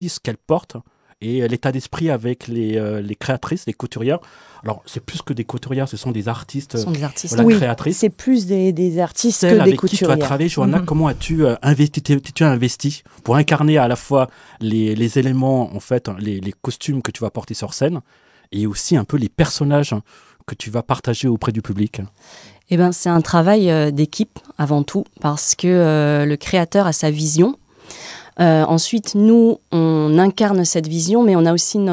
ce qu'elle porte et l'état d'esprit avec les créatrices, les couturières. Alors, c'est plus que des couturières, ce sont des artistes, Ce sont des artistes. voilà, Oui, créatrices. c'est plus des artistes Celle que des avec qui tu as couturières. travaillé, Johanna, Mhm. comment as-tu investi, tu as investi pour incarner à la fois les éléments, en fait, les costumes que tu vas porter sur scène et aussi un peu les personnages que tu vas partager auprès du public? Eh ben, c'est un travail d'équipe avant tout, parce que le créateur a sa vision. Ensuite, nous, on incarne cette vision, mais on a aussi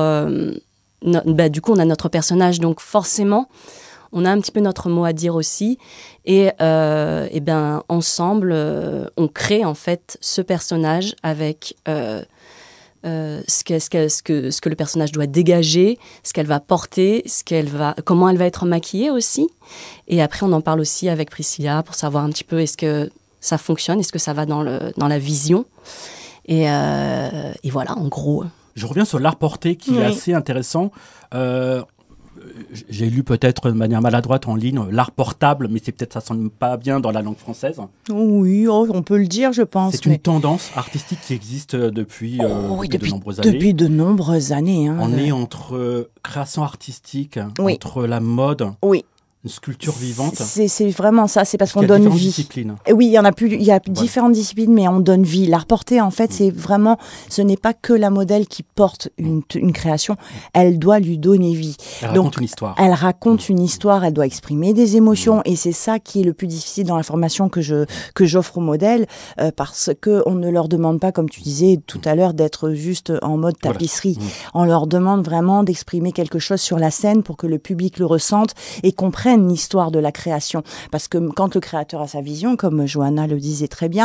du coup, on a notre personnage, donc forcément, on a un petit peu notre mot à dire aussi. Et ben, ensemble, on crée en fait ce personnage avec ce que le personnage doit dégager, ce qu'elle va porter, comment elle va être maquillée aussi. Et après, on en parle aussi avec Priscilla pour savoir un petit peu est-ce que ça fonctionne, est-ce que ça va dans la vision. Et voilà, en gros. Je reviens sur l'art porté qui est assez intéressant. J'ai lu peut-être de manière maladroite en ligne l'art portable, mais c'est peut-être ça sonne pas bien dans la langue française. Oui, on peut le dire, je pense. C'est une tendance artistique qui existe depuis de nombreuses années. Depuis de nombreuses années. Hein, On est entre création artistique, Oui. entre la mode, Oui. une sculpture vivante. C'est vraiment ça, c'est parce qu'on Il y a donne différentes vie. disciplines. Et oui, il y a différentes disciplines, mais on donne vie. L'art porté, en fait, c'est vraiment, ce n'est pas que la modèle qui porte une création, elle doit lui donner vie. Elle raconte une histoire. Elle raconte une histoire, elle doit exprimer des émotions, et c'est ça qui est le plus difficile dans la formation que j'offre aux modèles, parce que on ne leur demande pas, comme tu disais tout à l'heure, d'être juste en mode tapisserie. Voilà. On leur demande vraiment d'exprimer quelque chose sur la scène pour que le public le ressente et comprenne l'histoire de la création. Parce que quand le créateur a sa vision, comme Johanna le disait très bien,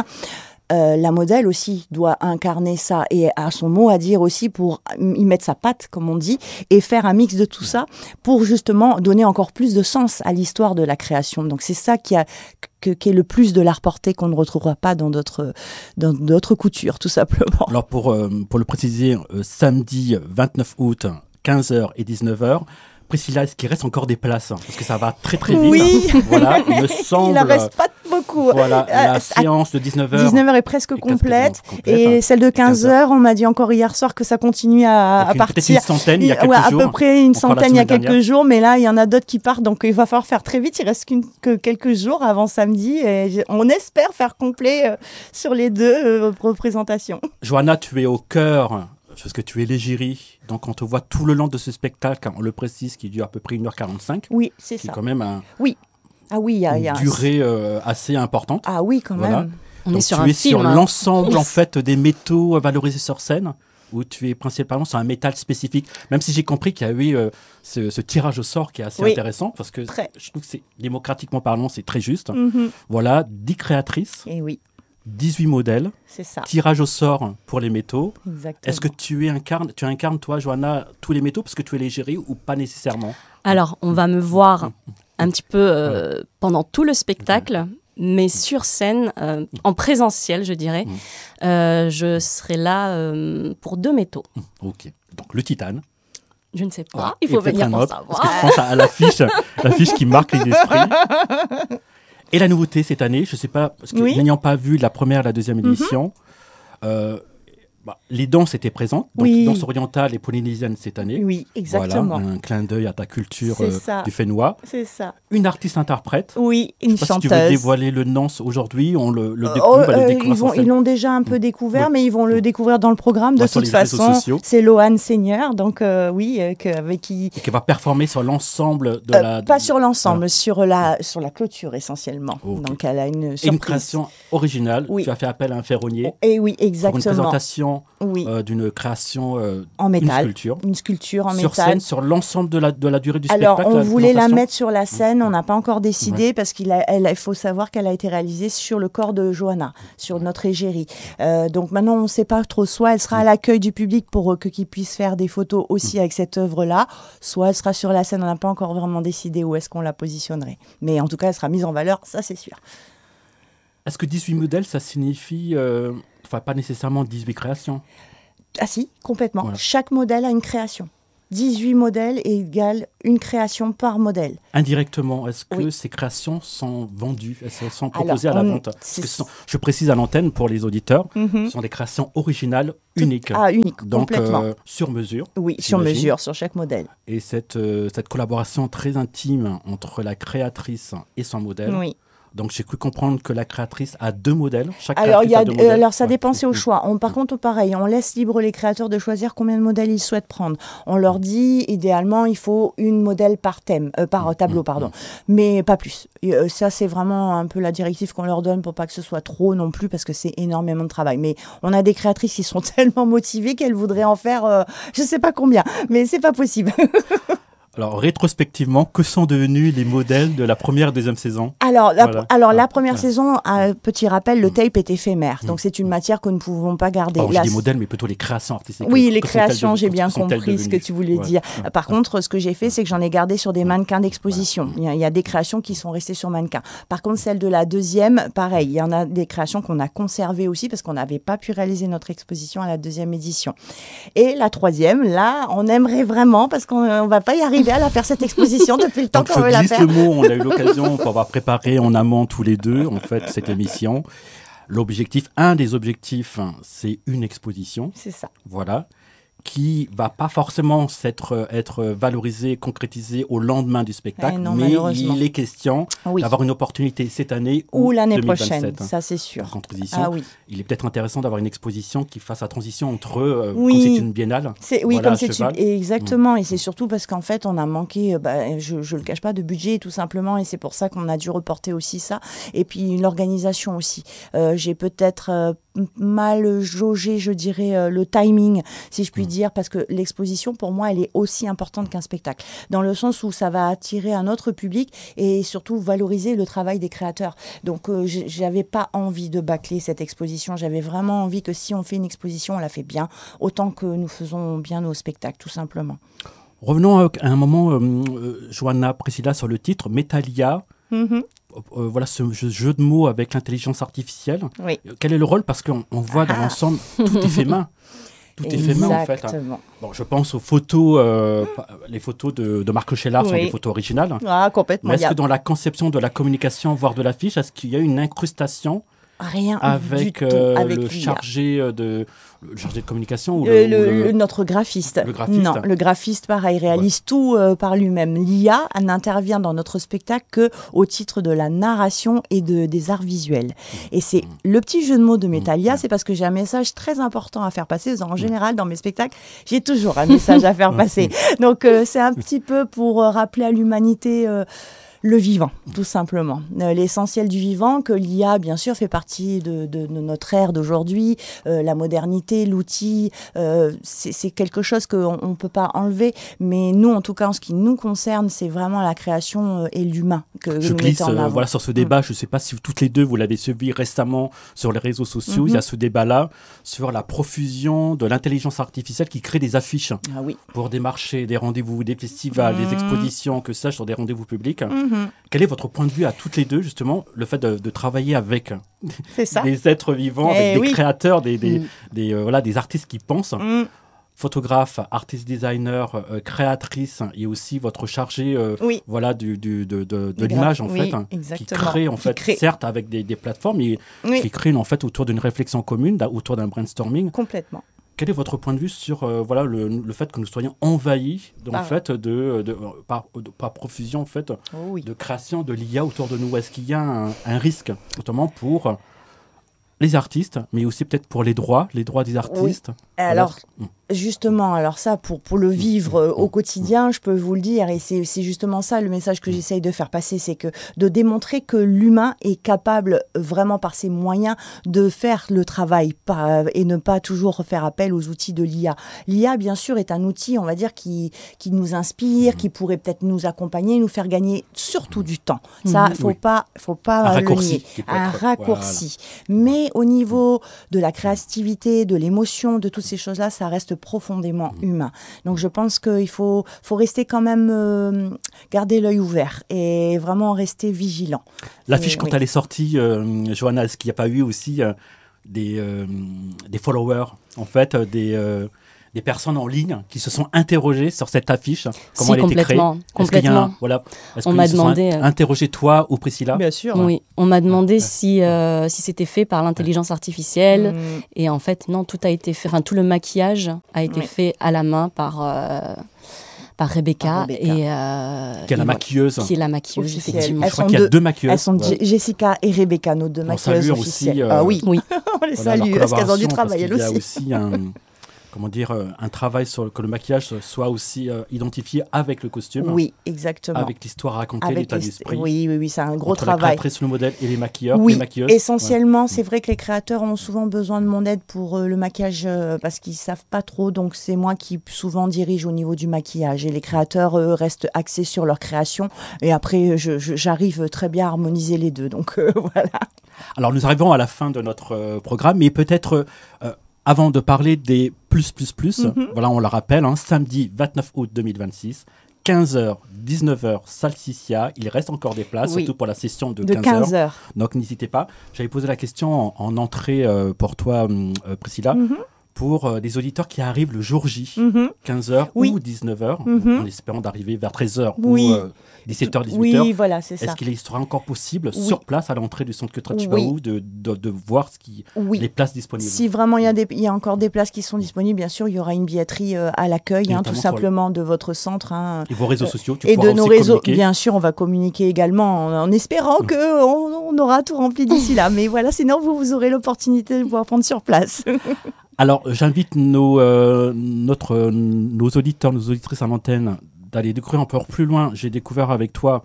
la modèle aussi doit incarner ça et a son mot à dire aussi pour y mettre sa patte, comme on dit, et faire un mix de tout ça pour justement donner encore plus de sens à l'histoire de la création. Donc c'est ça qui est le plus de l'art porté qu'on ne retrouvera pas dans d'autres coutures, tout simplement. Alors pour le préciser, samedi 29 août, 15h et 19h, Priscilla, est-ce qu'il reste encore des places? Parce que ça va très très vite. Oui. Voilà, il me semble. Il n'en reste pas beaucoup. Voilà, la séance de 19h. 19h est presque complète. Et celle de 15h, on m'a dit encore hier soir que ça continue à partir. Peut-être une centaine il y a quelques jours. À peu près une centaine il y a quelques jours. Mais là, il y en a d'autres qui partent. Donc, il va falloir faire très vite. Il reste que quelques jours avant samedi. Et on espère faire complet sur les deux représentations. Johanna, tu es au cœur, parce que tu es l'égérie. Donc, on te voit tout le long de ce spectacle, on le précise, qui dure à peu près 1h45. Oui, c'est ça. C'est quand même oui. Ah oui, il y a une durée assez importante. Ah oui, quand même. On Donc, est sur tu un es film. sur l'ensemble en fait, des métaux valorisés sur scène, où tu es principalement sur un métal spécifique. Même si j'ai compris qu'il y a eu ce tirage au sort qui est assez intéressant, parce que je trouve que démocratiquement parlant, c'est très juste. Voilà, 10 créatrices. Et oui. 18 modèles, c'est ça. Tirage au sort pour les métaux. Exactement. Est-ce que tu incarnes, toi, Johanna, tous les métaux parce que tu es l'égérie ou pas nécessairement? Alors, on va me voir un petit peu pendant tout le spectacle, mais sur scène, en présentiel, je dirais, je serai là pour 2 métaux. Ok, donc le titane. Je ne sais pas, il faut venir pour savoir. Parce que je pense à l'affiche qui marque les esprits. Et la nouveauté cette année, je ne sais pas, parce que n'ayant pas vu la première et la deuxième édition, les danses étaient présentes, donc danse orientale et polynésienne cette année. Oui, exactement. Voilà, un clin d'œil à ta culture du Fénois. C'est ça. Une artiste-interprète. Oui, une chanteuse. Si tu veux dévoiler le nom aujourd'hui, on le découvre. Ils l'ont déjà un peu découvert, mais ils vont le découvrir dans le programme de toute façon. C'est Loane Seigneur, donc avec qui... Et qui va performer sur l'ensemble de la... Pas sur l'ensemble, sur la clôture essentiellement. Okay. Donc elle a une surprise. Et une création originale. Tu as fait appel à un ferronnier. Et oui, exactement. Pour une présentation d'une création en métal. Une sculpture en métal. Sur scène, sur l'ensemble de la durée du spectacle. Alors, on voulait la mettre sur la scène, on n'a pas encore décidé parce qu'il faut savoir qu'elle a été réalisée sur le corps de Johanna, sur notre égérie. Donc maintenant, on ne sait pas trop, soit elle sera à l'accueil du public pour qu'ils puissent faire des photos aussi avec cette œuvre-là, soit elle sera sur la scène, on n'a pas encore vraiment décidé où est-ce qu'on la positionnerait. Mais en tout cas, elle sera mise en valeur, ça c'est sûr. Est-ce que 18 modèles, ça signifie... pas nécessairement 18 créations. Ah si, complètement. Voilà. Chaque modèle a une création. 18 modèles égale une création par modèle. Indirectement, est-ce que ces créations sont vendues, elles sont proposées à la vente? Je précise à l'antenne pour les auditeurs, ce sont des créations originales, uniques. Uniques, donc, complètement. Sur mesure. Oui, sur mesure, sur chaque modèle. Et cette collaboration très intime entre la créatrice et son modèle. Oui. Donc, j'ai cru comprendre que la créatrice a 2 modèles. Chaque alors, créatrice a 2 modèles. Alors, ça dépend, c'est au choix. Par contre, pareil, on laisse libre les créateurs de choisir combien de modèles ils souhaitent prendre. On leur dit, idéalement, il faut une modèle par tableau, pardon. Mais pas plus. Ça, c'est vraiment un peu la directive qu'on leur donne pour pas que ce soit trop non plus, parce que c'est énormément de travail. Mais on a des créatrices qui sont tellement motivées qu'elles voudraient en faire, je sais pas combien, mais c'est pas possible. Alors, rétrospectivement, que sont devenus les modèles de la première et deuxième saison? Alors, la première saison, petit rappel, le tape est éphémère. Donc, c'est une matière que nous ne pouvons pas garder. Alors, je dis modèles, mais plutôt les créations artistiques. Oui, les créations, j'ai bien compris ce que tu voulais dire. Par contre, ce que j'ai fait, c'est que j'en ai gardé sur des mannequins d'exposition. Il y a des créations qui sont restées sur mannequins. Par contre, celle de la deuxième, pareil, il y en a des créations qu'on a conservées aussi parce qu'on n'avait pas pu réaliser notre exposition à la deuxième édition. Et la troisième, là, on aimerait vraiment, parce qu'on ne va pas y arriver à la faire cette exposition depuis le temps qu'on veut la faire. Je glisse le mot, on a eu l'occasion pour avoir préparé en amont tous les deux en fait cette émission. Un des objectifs, c'est une exposition. C'est ça. Voilà. Qui va pas forcément être valorisé, concrétisé au lendemain du spectacle, mais il est question d'avoir une opportunité cette année ou l'année prochaine, ça c'est sûr. Il est peut-être intéressant d'avoir une exposition qui fasse la transition entre, comme c'est une biennale, comme c'est exactement, et c'est surtout parce qu'en fait on a manqué, je le cache pas, de budget tout simplement, et c'est pour ça qu'on a dû reporter aussi ça, et puis l'organisation aussi. J'ai peut-être mal jaugé, je dirais, le timing, si je puis dire, parce que l'exposition, pour moi, elle est aussi importante qu'un spectacle, dans le sens où ça va attirer un autre public et surtout valoriser le travail des créateurs. Donc, j'avais pas envie de bâcler cette exposition. J'avais vraiment envie que si on fait une exposition, on la fait bien, autant que nous faisons bien nos spectacles, tout simplement. Revenons à un moment, Johanna, Priscilla, sur le titre, Metalia. Voilà ce jeu de mots avec l'intelligence artificielle. Oui. Quel est le rôle? Parce qu'on voit dans l'ensemble, tout est fait main. Tout est fait main, en fait. Bon, je pense aux photos, les photos de Marc Chellard sont des photos originales. Complètement. Mais est-ce que dans la conception de la communication, voire de l'affiche, est-ce qu'il y a une incrustation avec le chargé de communication ou notre graphiste. Le graphiste. Non, le graphiste, pareil, réalise tout par lui-même. L'IA n'intervient dans notre spectacle qu'au titre de la narration et des arts visuels. Et c'est le petit jeu de mots de Metalia, c'est parce que j'ai un message très important à faire passer. En général, dans mes spectacles, j'ai toujours un message à faire passer. Donc, c'est un petit peu pour rappeler à l'humanité le vivant, tout simplement. L'essentiel du vivant, que l'IA, bien sûr, fait partie de notre ère d'aujourd'hui. La modernité, l'outil, c'est quelque chose qu'on ne peut pas enlever. Mais nous, en tout cas, en ce qui nous concerne, c'est vraiment la création et l'humain que je nous mettons en avant. Sur ce débat. Je ne sais pas si toutes les deux, vous l'avez suivi récemment sur les réseaux sociaux. Il y a ce débat-là sur la profusion de l'intelligence artificielle qui crée des affiches pour des marchés, des rendez-vous, des festivals, des expositions, que sais-je, sur des rendez-vous publics. Quel est votre point de vue à toutes les deux, justement, le fait de travailler avec des êtres vivants, avec des créateurs, des artistes qui pensent, photographes, artistes designers, créatrices, et aussi votre chargé de l'image, en fait, qui crée, certes, avec des plateformes, mais qui crée, en fait, autour d'une réflexion commune, autour d'un brainstorming. Complètement. Quel est votre point de vue sur le fait que nous soyons envahis par profusion de création de l'IA autour de nous? Est-ce qu'il y a un risque, notamment pour les artistes, mais aussi peut-être pour les droits des artistes? Alors, justement, ça, pour le vivre au quotidien, je peux vous le dire, et c'est justement ça le message que j'essaye de faire passer, c'est que de démontrer que l'humain est capable, vraiment par ses moyens, de faire le travail et ne pas toujours faire appel aux outils de l'IA. L'IA, bien sûr, est un outil, on va dire, qui nous inspire, qui pourrait peut-être nous accompagner, nous faire gagner surtout du temps. Ça, faut pas le nier. Un raccourci. Mais au niveau de la créativité, de l'émotion, de toutes ces choses-là, ça reste profondément humain. Donc je pense qu'il faut rester quand même, garder l'œil ouvert et vraiment rester vigilant. L'affiche, quand elle est sortie, Johanna, est-ce qu'il n'y a pas eu aussi des followers, en fait, des personnes en ligne qui se sont interrogées sur cette affiche, comment elle a été créée. Complètement. Est-ce on m'a demandé interrogé toi ou Priscilla? Bien sûr. Oui, on m'a demandé si c'était fait par l'intelligence artificielle. Et en fait, non, tout a été fait. Enfin, tout le maquillage a été fait à la main par Rebecca. Qui est la maquilleuse. Qui est la maquilleuse, effectivement. Je crois qu'il y a deux maquilleuses. Elles sont Jessica et Rebecca, nos deux maquilleuses officielles. Aussi, oui. On les salue, parce qu'elles ont du travail, elles aussi. Il y a aussi un travail sur que le maquillage soit aussi identifié avec le costume. Oui, exactement. Avec l'histoire racontée, l'état d'esprit. Oui, c'est un gros entre travail. La créatrice, le modèle et les maquilleurs, oui, les maquilleuses. Essentiellement, c'est vrai que les créateurs ont souvent besoin de mon aide pour le maquillage parce qu'ils savent pas trop. Donc, c'est moi qui souvent dirige au niveau du maquillage. Et les créateurs restent axés sur leur création. Et après, j'arrive très bien à harmoniser les deux. Donc, voilà. Alors, nous arrivons à la fin de notre programme, mais peut-être... avant de parler des plus, voilà, on le rappelle, samedi 29 août 2026, 15h, 19h, Salsiccia. Il reste encore des places, surtout pour la session de 15h. Donc, n'hésitez pas. J'avais posé la question en entrée pour toi, Priscilla, pour des auditeurs qui arrivent le jour J, 15h ou 19h, en espérant d'arriver vers 13h ou 17h, 18h. Oui, voilà, c'est ça. Est-ce qu'il sera encore possible, sur place, à l'entrée du centre culturel Chibaou, de voir les places disponibles? Si vraiment il y a encore des places qui sont disponibles, bien sûr, il y aura une billetterie à l'accueil, tout simplement, de votre centre. Et vos réseaux sociaux, et de nos réseaux, bien sûr, on va communiquer également en espérant qu'on aura tout rempli d'ici là. Mais voilà, sinon, vous aurez l'opportunité de pouvoir prendre sur place. Alors, j'invite nos auditeurs, nos auditrices à l'antenne d'aller découvrir un peu plus loin. J'ai découvert avec toi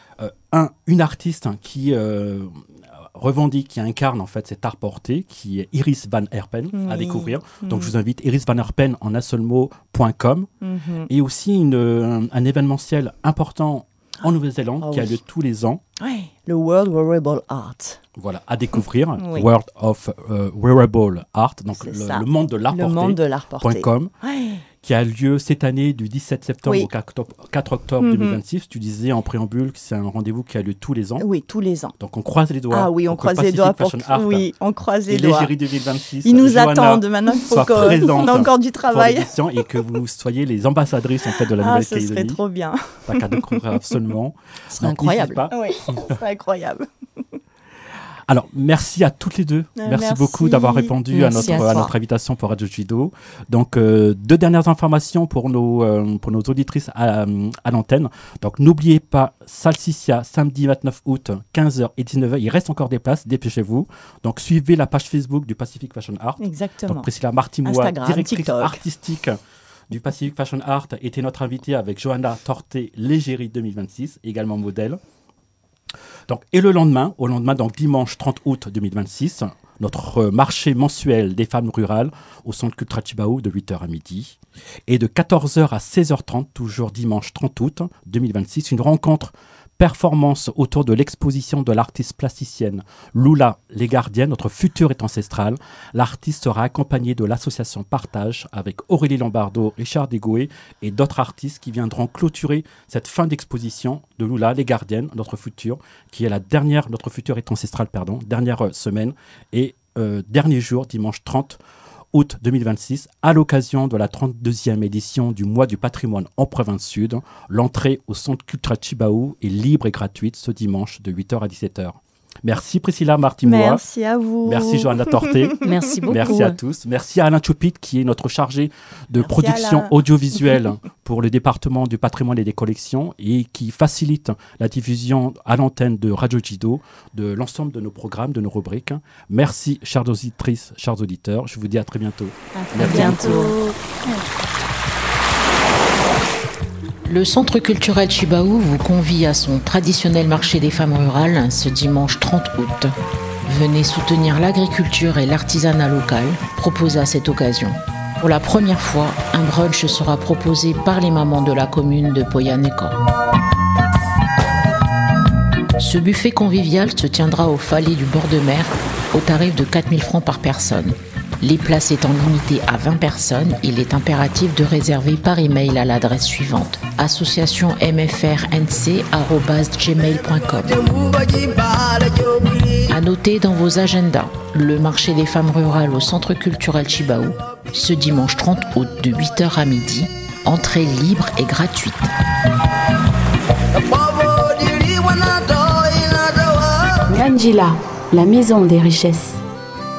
une artiste qui revendique, qui incarne en fait cet art porté, qui est Iris Van Herpen, à découvrir. Donc, je vous invite irisvanherpen en un seul mot.com. Et aussi un événementiel important en Nouvelle-Zélande qui a lieu tous les ans. Oui, le World Wearable Art. Voilà, à découvrir. World of Wearable Art, donc le monde de l'art porté. Le monde de l'art porté. Qui a lieu cette année du 17 septembre au 4 octobre 2026. Tu disais en préambule que c'est un rendez-vous qui a lieu tous les ans. Oui, tous les ans. Donc on croise les doigts. Ah oui, on croise les doigts pour on croise les doigts. L'égérie 2026. Ils nous attendent maintenant qu'il faut qu'on a encore du travail. Et que vous soyez les ambassadrices en fait de la Nouvelle-Calédonie. Ce serait trop bien. Ça qu'à découvrir absolument. Ce serait incroyable. Oui, ce serait incroyable. Alors, merci à toutes les deux. Merci beaucoup d'avoir répondu à notre invitation pour Radio Judo. Donc, deux dernières informations pour nos auditrices à l'antenne. Donc, n'oubliez pas, Salsiccia, samedi 29 août, 15h et 19h. Il reste encore des places, dépêchez-vous. Donc, suivez la page Facebook du Pacific Fashion Art. Exactement. Donc, Priscilla Martimois, directrice artistique du Pacific Fashion Art, était notre invitée avec Johanna Torté, l'égérie 2026, également modèle. Donc, et le lendemain, donc dimanche 30 août 2026, notre marché mensuel des femmes rurales au centre culturel Chibaou de 8h à midi. Et de 14h à 16h30, toujours dimanche 30 août 2026, une rencontre performance autour de l'exposition de l'artiste plasticienne Lula Les Gardiennes, notre futur est ancestral. L'artiste sera accompagné de l'association Partage avec Aurélie Lombardo, Richard Degoué et d'autres artistes qui viendront clôturer cette fin d'exposition de Lula Les Gardiennes, notre futur, qui est notre futur est ancestral, dernière semaine et dernier jour, dimanche 30 août 2026, à l'occasion de la 32e édition du Mois du patrimoine en province sud. L'entrée au centre culturel Chibaou est libre et gratuite ce dimanche de 8h à 17h. Merci Priscilla Martimois. Merci à vous. Merci Johanna Torté. Merci beaucoup. Merci à tous. Merci à Alain Choupit qui est notre chargé de production audiovisuelle pour le département du patrimoine et des collections et qui facilite la diffusion à l'antenne de Radio Judo de l'ensemble de nos programmes, de nos rubriques. Merci chères auditrices, chers auditeurs. Je vous dis à très bientôt. À bientôt. Le Centre culturel Chibaou vous convie à son traditionnel marché des femmes rurales ce dimanche 30 août. Venez soutenir l'agriculture et l'artisanat local proposé à cette occasion. Pour la première fois, un brunch sera proposé par les mamans de la commune de Poyaneko. Ce buffet convivial se tiendra au Fallet du bord de mer au tarif de 4 000 francs par personne. Les places étant limitées à 20 personnes, il est impératif de réserver par email à l'adresse suivante: associationmfrnc@gmail.com. À noter dans vos agendas, le marché des femmes rurales au centre culturel Chibaou ce dimanche 30 août de 8h à midi. Entrée libre et gratuite. Ngandjila, la maison des richesses.